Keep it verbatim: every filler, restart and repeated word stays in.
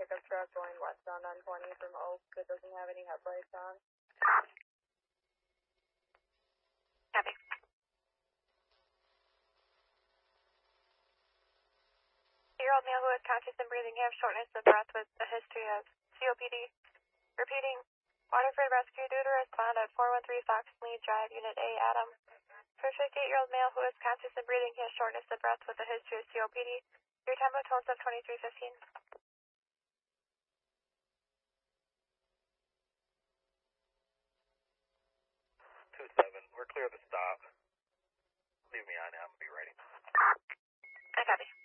pickup truck going westbound on twenty from Oak that doesn't have any headlights on. Copy. Year-old male who is conscious and breathing, have shortness of breath with a history of C O P D. Repeating, Waterford Rescue due to respond at four one three Fox Lee Drive, Unit A, Adam. For fifty-eight-year-old male who is conscious and breathing, he has shortness of breath with a history of C O P D. Your tempo tones of twenty-three fifteen. two seven, we're clear to stop. Leave me on now, I'm going to be ready. I copy.